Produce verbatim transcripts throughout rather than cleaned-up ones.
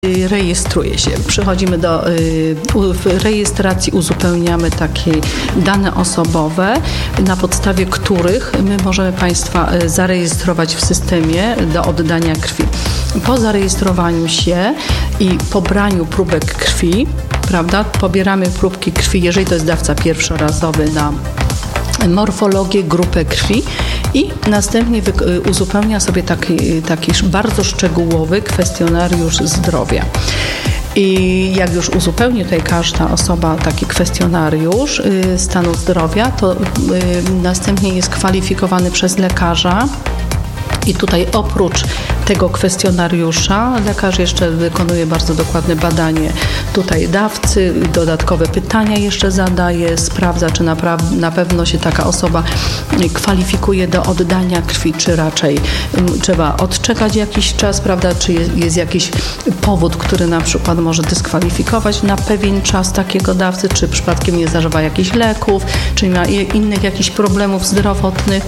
Rejestruje się. Przychodzimy do w rejestracji, uzupełniamy takie dane osobowe, na podstawie których my możemy Państwa zarejestrować w systemie do oddania krwi. Po zarejestrowaniu się i pobraniu próbek krwi, prawda, pobieramy próbki krwi, jeżeli to jest dawca pierwszorazowy, na morfologię, grupę krwi i następnie uzupełnia sobie taki, taki bardzo szczegółowy kwestionariusz zdrowia. I jak już uzupełni tutaj każda osoba taki kwestionariusz y, stanu zdrowia, to y, następnie jest kwalifikowany przez lekarza. I tutaj oprócz tego kwestionariusza lekarz jeszcze wykonuje bardzo dokładne badanie tutaj dawcy, dodatkowe pytania jeszcze zadaje, sprawdza, czy napra- na pewno się taka osoba kwalifikuje do oddania krwi, czy raczej trzeba odczekać jakiś czas, prawda, czy jest, jest jakiś powód, który na przykład może dyskwalifikować na pewien czas takiego dawcy, czy przypadkiem nie zażywa jakichś leków, czy ma innych jakichś problemów zdrowotnych.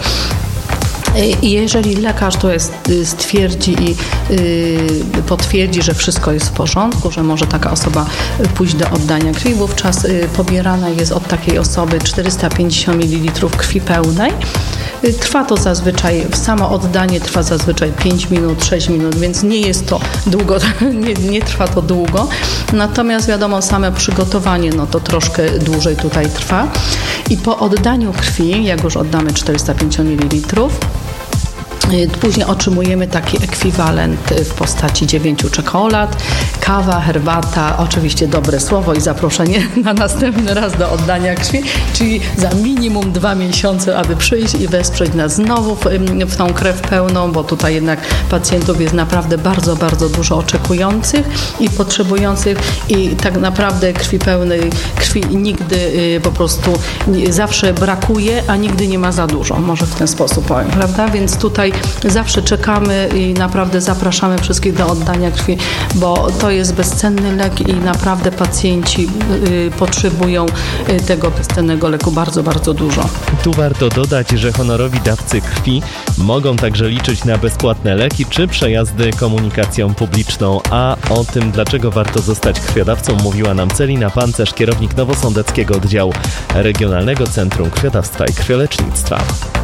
I jeżeli lekarz to jest, stwierdzi i y, potwierdzi, że wszystko jest w porządku, że może taka osoba pójść do oddania krwi, wówczas y, pobierana jest od takiej osoby czterysta pięćdziesiąt mililitrów krwi pełnej. Y, trwa to zazwyczaj, samo oddanie trwa zazwyczaj pięć minut, sześć minut, więc nie jest to długo, nie, nie trwa to długo. Natomiast wiadomo, same przygotowanie, no to troszkę dłużej tutaj trwa. I po oddaniu krwi, jak już oddamy czterysta pięćdziesiąt mililitrów, później otrzymujemy taki ekwiwalent w postaci dziewięciu czekolad, kawa, herbata, oczywiście dobre słowo i zaproszenie na następny raz do oddania krwi, czyli za minimum dwa miesiące, aby przyjść i wesprzeć nas znowu w, w tą krew pełną, bo tutaj jednak pacjentów jest naprawdę bardzo, bardzo dużo oczekujących i potrzebujących i tak naprawdę krwi pełnej, krwi nigdy y, po prostu nie, zawsze brakuje, a nigdy nie ma za dużo, może w ten sposób powiem, prawda? Więc tutaj zawsze czekamy i naprawdę zapraszamy wszystkich do oddania krwi, bo to jest bezcenny lek i naprawdę pacjenci y, potrzebują y, tego bezcennego leku bardzo, bardzo dużo. Tu warto dodać, że honorowi dawcy krwi mogą także liczyć na bezpłatne leki czy przejazdy komunikacją publiczną, a o tym, dlaczego warto zostać krwiodawcą, mówiła nam Celina Pancerz, kierownik Nowosądeckiego Oddziału Regionalnego Centrum Krwiodawstwa i Krwiolecznictwa.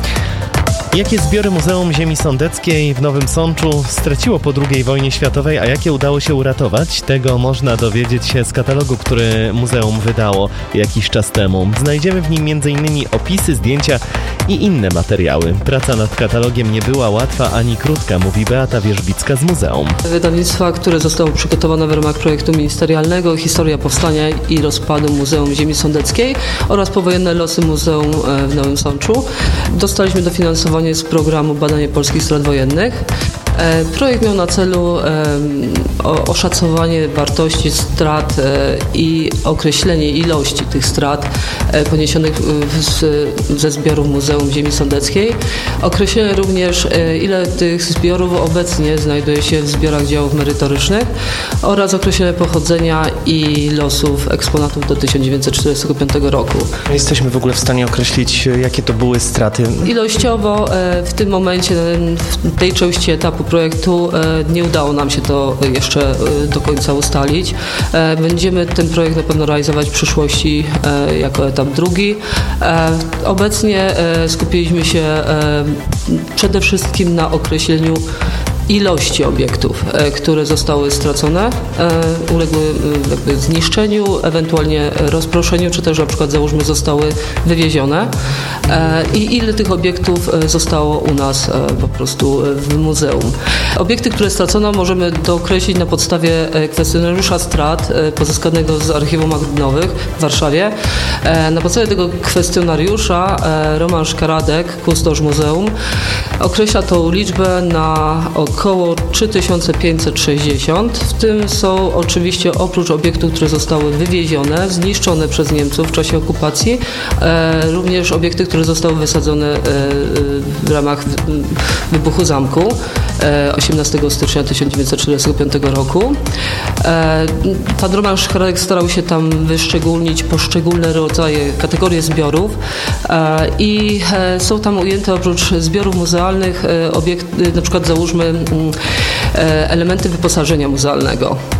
Jakie zbiory Muzeum Ziemi Sądeckiej w Nowym Sączu straciło po drugiej wojnie światowej, a jakie udało się uratować? Tego można dowiedzieć się z katalogu, który muzeum wydało jakiś czas temu. Znajdziemy w nim między innymi opisy, zdjęcia i inne materiały. Praca nad katalogiem nie była łatwa ani krótka, mówi Beata Wierzbicka z muzeum. Wydawnictwa, które zostało przygotowane w ramach projektu ministerialnego Historia powstania i rozpadu Muzeum Ziemi Sądeckiej oraz powojenne losy Muzeum w Nowym Sączu. Dostaliśmy dofinansowanie z programu Badanie Polskich Strat Wojennych. Projekt miał na celu oszacowanie wartości strat i określenie ilości tych strat poniesionych ze zbiorów Muzeum Ziemi Sądeckiej. Określenie również, ile tych zbiorów obecnie znajduje się w zbiorach działów merytorycznych oraz określenie pochodzenia i losów eksponatów do tysiąc dziewięćset czterdziestego piątego roku. Jesteśmy w ogóle w stanie określić, jakie to były straty? Ilościowo w tym momencie, w tej części etapu projektu nie udało nam się to jeszcze do końca ustalić. Będziemy ten projekt na pewno realizować w przyszłości jako etap drugi. Obecnie skupiliśmy się przede wszystkim na określeniu ilości obiektów, które zostały stracone, uległy jakby zniszczeniu, ewentualnie rozproszeniu, czy też na przykład załóżmy zostały wywiezione i ile tych obiektów zostało u nas po prostu w muzeum. Obiekty, które stracono, możemy dookreślić na podstawie kwestionariusza strat pozyskanego z Archiwum Magdynowych w Warszawie. Na podstawie tego kwestionariusza Roman Szkaradek, kustosz muzeum, określa tą liczbę na około trzy tysiące pięćset sześćdziesiąt. W tym są oczywiście oprócz obiektów, które zostały wywiezione, zniszczone przez Niemców w czasie okupacji, e, również obiekty, które zostały wysadzone e, w ramach wybuchu zamku e, osiemnastego stycznia tysiąc dziewięćset czterdziestego piątego roku. E, pan Roman Szkaradek starał się tam wyszczególnić poszczególne rodzaje, kategorie zbiorów e, i e, są tam ujęte oprócz zbiorów muzealnych e, obiekty, na przykład załóżmy elementy wyposażenia muzealnego.